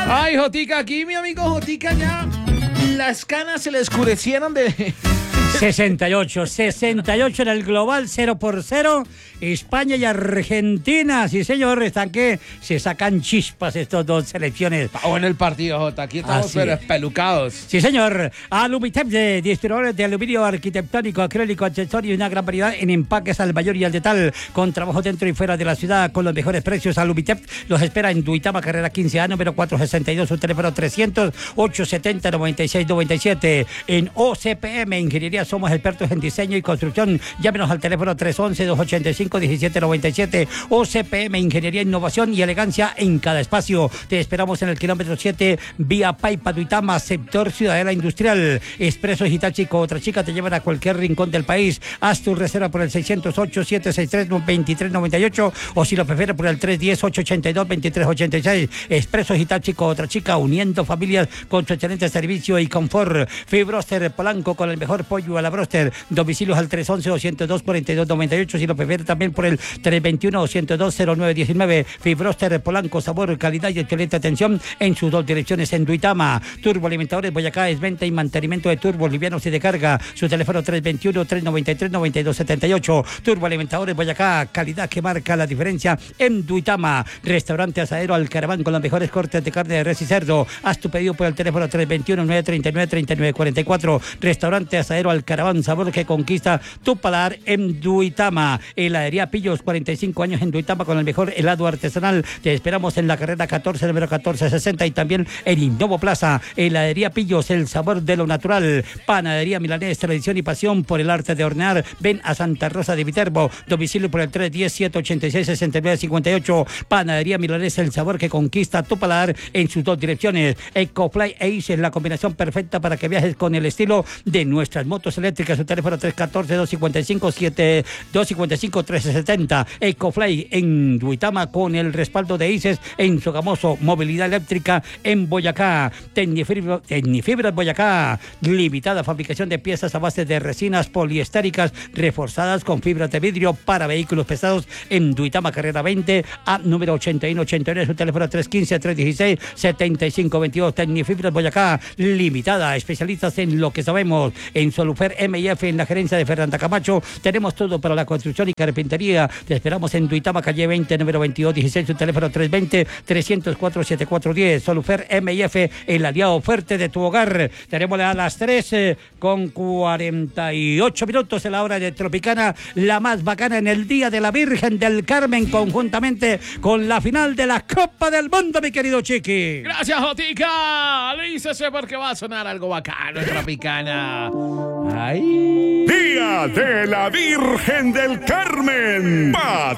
Ay, Jotica, aquí mi amigo Jotica ya las canas se le oscurecieron de... 68 en el global 0-0, España y Argentina, sí señor, están que se sacan chispas estas dos selecciones. Está bueno el partido, Jota, aquí estamos Así pero es. espelucados. Sí señor, Alumitep, de distribuidores de aluminio arquitectónico, acrílico, accesorio y una gran variedad en empaques al mayor y al detal, con trabajo dentro y fuera de la ciudad, con los mejores precios. Alumitep los espera en Duitama, carrera 15A, número 462, su teléfono 300-870-9697. En OCPM, Ingeniería, somos expertos en diseño y construcción. Llámenos al teléfono 311-285-1797. OCPM, Ingeniería, Innovación y Elegancia en cada espacio. Te esperamos en el kilómetro 7, vía Paipa, Duitama, sector Ciudadela Industrial. Expreso Hitachi con otra chica te llevan a cualquier rincón del país. Haz tu reserva por el 608-763-2398 o si lo prefieres por el 310-882-2386. Expreso Hitachi con otra chica, uniendo familias con su excelente servicio y confort. Fibroster Polanco, con el mejor pollo a la broster. Domicilios al 311-202-4298 si lo prefiere también por el 321-202-0919. Fibroster Polanco, sabor, calidad y excelente atención en sus dos direcciones en Duitama. Turboalimentadores Boyacá es venta y mantenimiento de turbos livianos y de carga. Su teléfono 321-393-9278. Turboalimentadores Boyacá, calidad que marca la diferencia en Duitama. Restaurante Asadero Alcaraván, con los mejores cortes de carne de res y cerdo. Haz tu pedido por el teléfono 321-939-3944. Restaurante Asadero Alcaraván, sabor que conquista tu paladar en Duitama. Heladería Pillos, 45 años en Duitama con el mejor helado artesanal. Te esperamos en la carrera 14, número 1460 y también en Innovo Plaza. Heladería Pillos, el sabor de lo natural. Panadería Milanés, tradición y pasión por el arte de hornear. Ven a Santa Rosa de Viterbo. Domicilio por el 310-786-6958. Panadería Milanés, el sabor que conquista tu paladar en sus dos direcciones. Ecofly Ace es la combinación perfecta para que viajes con el estilo de nuestras motos eléctricas. Su teléfono 314-255-370. Ecofly en Duitama, con el respaldo de ICES en Sogamoso. Movilidad eléctrica en Boyacá. Tecnifibra Boyacá, limitada fabricación de piezas a base de resinas poliestéricas reforzadas con fibras de vidrio para vehículos pesados en Duitama, carrera 20 a número 8189. Su teléfono 315-316-7522. Tecnifibra Boyacá, limitada, especialistas en lo que sabemos. En Solufer MIF, en la gerencia de Fernanda Camacho, tenemos todo para la construcción y carpintería. Te esperamos en Duitama, calle 20, número 2216, su teléfono 320-304-7410. Solufer MIF, el aliado fuerte de tu hogar. Tenemos a las 3:48 en la hora de Tropicana, la más bacana en el Día de la Virgen del Carmen, conjuntamente con la final de la Copa del Mundo, mi querido Chiqui. Gracias, Jotica. Alícese porque va a sonar algo bacano en Tropicana. Ay. Día de la Virgen del Carmen.